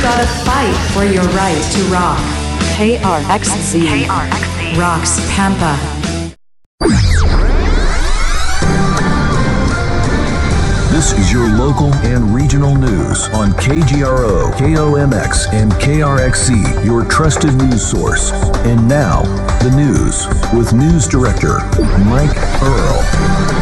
gotta fight for your right to rock. KRXZ Rocks Pampa. This is your local and regional news on KGRO, KOMX, and KRXC, your trusted news source. And now, the news with News Director Mike Earl.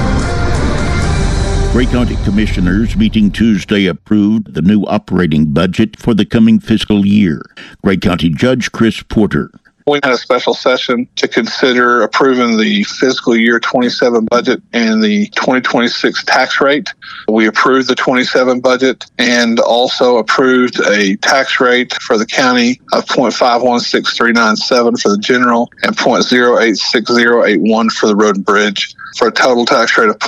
Gray County Commissioners meeting Tuesday approved the new operating budget for the coming fiscal year. Gray County Judge Chris Porter. We had a special session to consider approving the fiscal year 27 budget and the 2026 tax rate. We approved the 27 budget and also approved a tax rate for the county of 0.516397 for the general and 0.086081 for the road and bridge, for a total tax rate of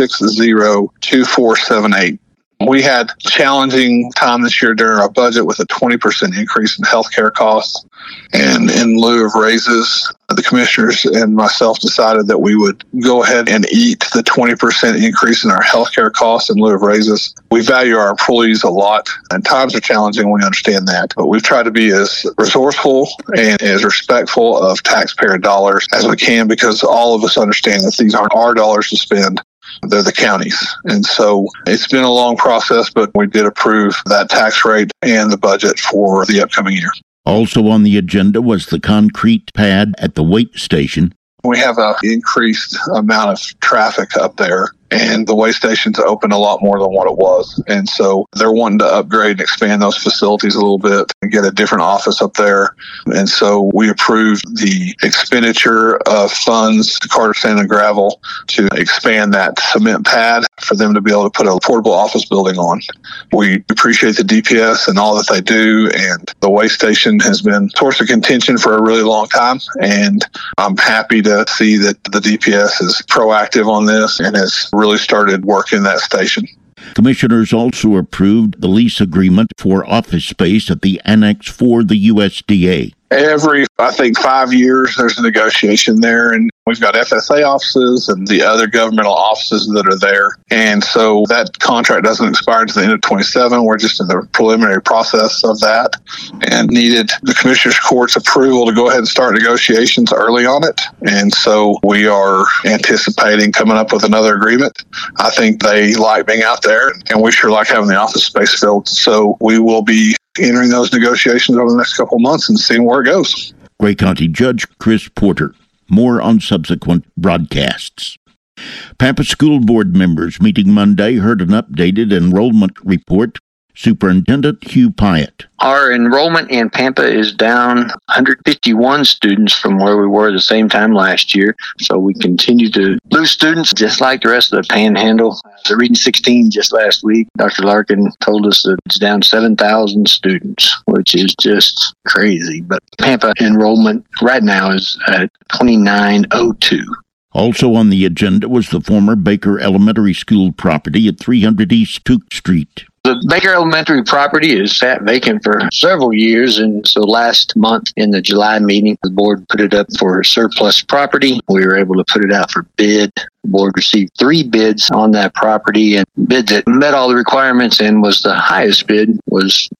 0.602478. We had a challenging time this year during our budget with a 20% increase in healthcare costs. And in lieu of raises, the commissioners and myself decided that we would go ahead and eat the 20% increase in our healthcare costs in lieu of raises. We value our employees a lot, and times are challenging. We understand that. But we've tried to be as resourceful and as respectful of taxpayer dollars as we can, because all of us understand that these aren't our dollars to spend. They're the counties. And so it's been a long process, but we did approve that tax rate and the budget for the upcoming year. Also on the agenda was the concrete pad at the weight station. We have an increased amount of traffic up there, and the weigh station's open a lot more than what it was. And so they're wanting to upgrade and expand those facilities a little bit and get a different office up there. And so we approved the expenditure of funds to Carter Sand and Gravel to expand that cement pad for them to be able to put a portable office building on. We appreciate the DPS and all that they do, and the weigh station has been a source of contention for a really long time. And I'm happy to see that the DPS is proactive on this and has really started working that station. Commissioners also approved the lease agreement for office space at the Annex for the USDA. Every, 5 years, there's a negotiation there, and we've got FSA offices and the other governmental offices that are there. And so that contract doesn't expire until the end of 27. We're just in the preliminary process of that and needed the Commissioners Court's approval to go ahead and start negotiations early on it. And so we are anticipating coming up with another agreement. I think they like being out there, and we sure like having the office space filled. So we will be entering those negotiations over the next couple of months and seeing where it goes. Gray County Judge Chris Porter. More on subsequent broadcasts. Pampa School Board members meeting Monday heard an updated enrollment report. Superintendent Hugh Pyatt. Our enrollment in Pampa is down 151 students from where we were the same time last year. So we continue to lose students just like the rest of the Panhandle. I was reading 16 just last week. Dr. Larkin told us that it's down 7,000 students, which is just crazy. But Pampa enrollment right now is at 2902. Also on the agenda was the former Baker Elementary School property at 300 East Tuke Street. The Baker Elementary property has sat vacant for several years, and so last month in the July meeting, the board put it up for surplus property. We were able to put it out for bid. The board received 3 bids on that property, and bid that met all the requirements and was the highest bid was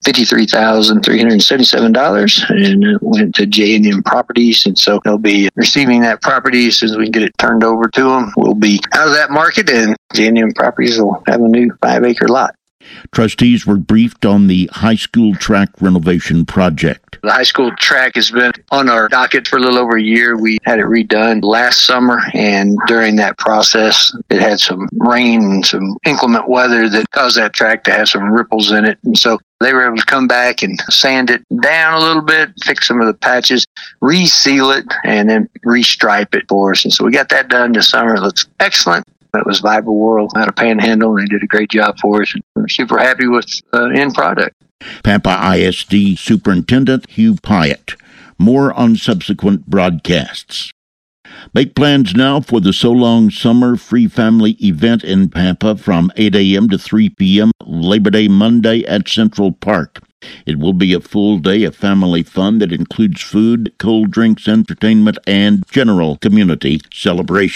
$53,377, and it went to J&M Properties, and so they'll be receiving that property as soon as we can get it turned over to them. We'll be out of that market, and J&M Properties will have a new 5-acre lot. Trustees were briefed on the high school track renovation project. The high school track has been on our docket for a little over a year. We had it redone last summer, and during that process, it had some rain and some inclement weather that caused that track to have some ripples in it. And so they were able to come back and sand it down a little bit, fix some of the patches, reseal it, and then restripe it for us. And so we got that done this summer. It looks excellent. It was Vibrant World out of Panhandle, and they did a great job for us. We're super happy with the end product. Pampa ISD Superintendent Hugh Pyatt. More on subsequent broadcasts. Make plans now for the So Long Summer Free Family event in Pampa from 8 a.m. to 3 p.m. Labor Day Monday at Central Park. It will be a full day of family fun that includes food, cold drinks, entertainment, and general community celebration.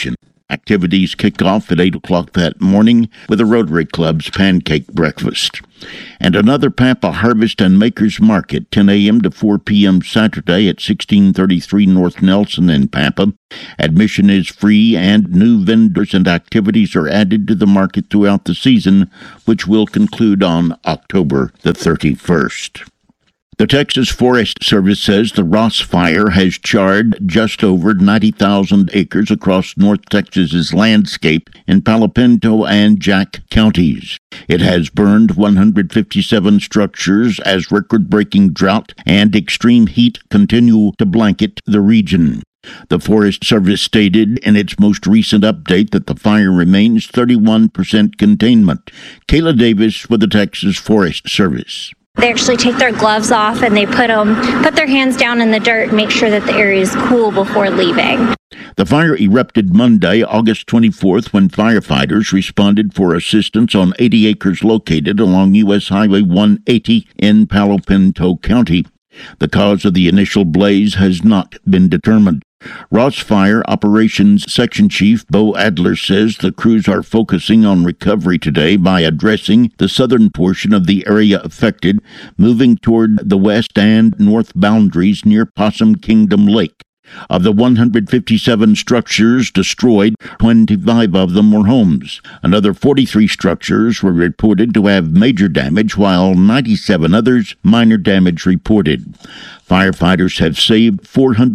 Activities kick off at 8 o'clock that morning with the Rotary Club's pancake breakfast. And another Pampa Harvest and Makers Market, 10 a.m. to 4 p.m. Saturday at 1633 North Nelson in Pampa. Admission is free, and new vendors and activities are added to the market throughout the season, which will conclude on October the 31st. The Texas Forest Service says the Ross Fire has charred just over 90,000 acres across North Texas's landscape in Palo Pinto and Jack counties. It has burned 157 structures as record-breaking drought and extreme heat continue to blanket the region. The Forest Service stated in its most recent update that the fire remains 31% containment. Kayla Davis with the Texas Forest Service. They actually take their gloves off and they put their hands down in the dirt and make sure that the area is cool before leaving. The fire erupted Monday, August 24th, when firefighters responded for assistance on 80 acres located along U.S. Highway 180 in Palo Pinto County. The cause of the initial blaze has not been determined. Ross Fire Operations Section Chief Bo Adler says the crews are focusing on recovery today by addressing the southern portion of the area affected, moving toward the west and north boundaries near Possum Kingdom Lake. Of the 157 structures destroyed, 25 of them were homes. Another 43 structures were reported to have major damage, while 97 others minor damage reported. Firefighters have saved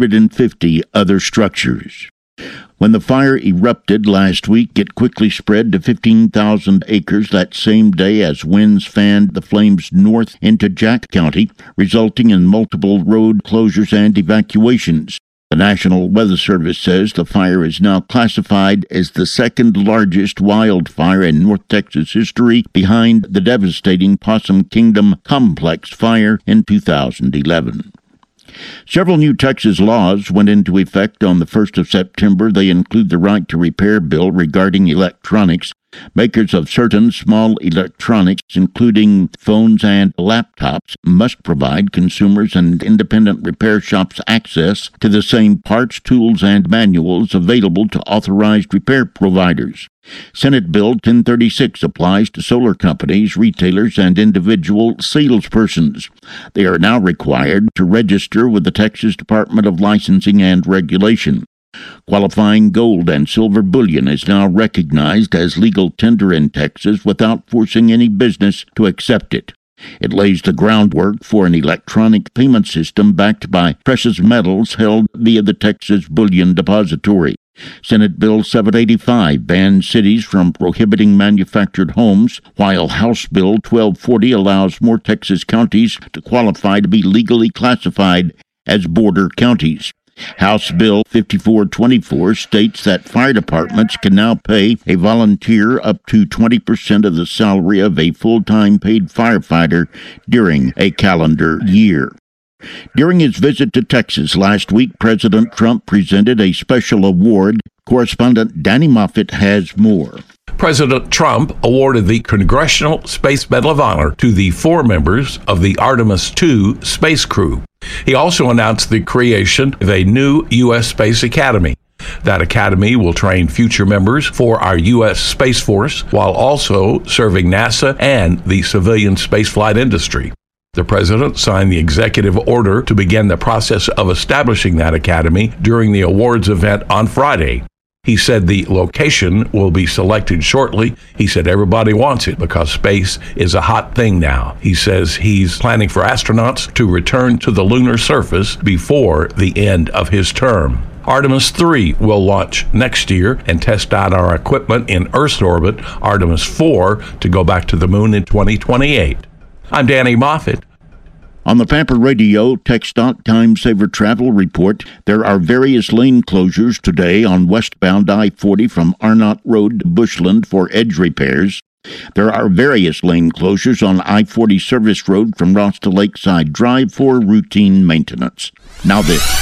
450 other structures. When the fire erupted last week, it quickly spread to 15,000 acres that same day as winds fanned the flames north into Jack County, resulting in multiple road closures and evacuations. The National Weather Service says the fire is now classified as the second largest wildfire in North Texas history, behind the devastating Possum Kingdom Complex fire in 2011. Several new Texas laws went into effect on the 1st of September. They include the right to repair bill regarding electronics. Makers of certain small electronics, including phones and laptops, must provide consumers and independent repair shops access to the same parts, tools, and manuals available to authorized repair providers. Senate Bill 1036 applies to solar companies, retailers, and individual salespersons. They are now required to register with the Texas Department of Licensing and Regulation. Qualifying gold and silver bullion is now recognized as legal tender in Texas without forcing any business to accept it. It lays the groundwork for an electronic payment system backed by precious metals held via the Texas Bullion Depository. Senate Bill 785 bans cities from prohibiting manufactured homes, while House Bill 1240 allows more Texas counties to qualify to be legally classified as border counties. House Bill 5424 states that fire departments can now pay a volunteer up to 20% of the salary of a full-time paid firefighter during a calendar year. During his visit to Texas last week, President Trump presented a special award. Correspondent Danny Moffett has more. President Trump awarded the Congressional Space Medal of Honor to the 4 members of the Artemis II space crew. He also announced the creation of a new U.S. Space Academy. That academy will train future members for our U.S. Space Force while also serving NASA and the civilian spaceflight industry. The president signed the executive order to begin the process of establishing that academy during the awards event on Friday. He said the location will be selected shortly. He said everybody wants it because space is a hot thing now. He says he's planning for astronauts to return to the lunar surface before the end of his term. Artemis III will launch next year and test out our equipment in Earth's orbit. Artemis IV to go back to the moon in 2028. I'm Danny Moffett. On the Pampa Radio TxDOT Time Saver Travel Report, there are various lane closures today on westbound I-40 from Arnott Road to Bushland for edge repairs. There are various lane closures on I-40 Service Road from Ross to Lakeside Drive for routine maintenance. Now this.